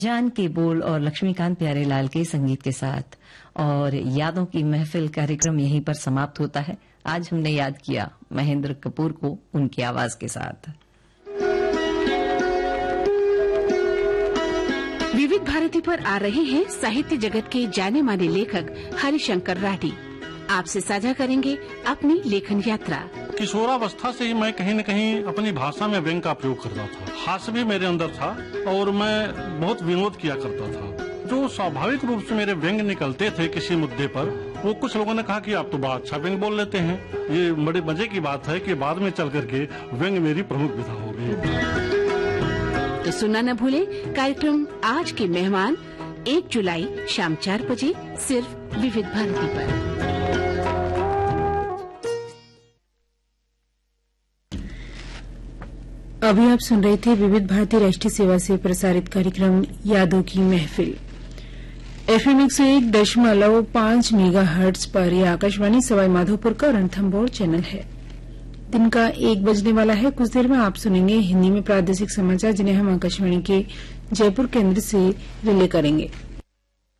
जान के बोल और लक्ष्मीकांत प्यारेलाल के संगीत के साथ और यादों की महफिल कार्यक्रम यहीं पर समाप्त होता है। आज हमने याद किया महेंद्र कपूर को उनकी आवाज के साथ। विविध भारती पर आ रहे हैं साहित्य जगत के जाने माने लेखक हरिशंकर राठी। आपसे साझा करेंगे अपनी लेखन यात्रा। किशोरावस्था से ही मैं कहीं न कहीं अपनी भाषा में व्यंग का प्रयोग करता था। हास्य भी मेरे अंदर था और मैं बहुत विनोद किया करता था। जो स्वाभाविक रूप से मेरे व्यंग निकलते थे किसी मुद्दे पर, वो कुछ लोगों ने कहा कि आप तो बड़ा अच्छा व्यंग बोल लेते हैं। ये बड़े मजे की बात है कि बाद में चल करके व्यंग मेरी प्रमुख विधा हो गई। तो सुनना न भूलें कार्यक्रम आज के मेहमान 1 जुलाई शाम 4 बजे सिर्फ विविध भारती पर। अभी आप सुन रहे थे विविध भारती राष्ट्रीय सेवा से प्रसारित कार्यक्रम यादों की महफिल। FM 101.5 मेगाहर्ट्ज पर यह आकाशवाणी सवाई माधोपुर का रणथंभौर चैनल है। दिन का 1 बजने वाला है। कुछ देर में आप सुनेंगे हिंदी में प्रादेशिक समाचार, जिन्हें हम आकाशवाणी के जयपुर केंद्र से रिले करेंगे।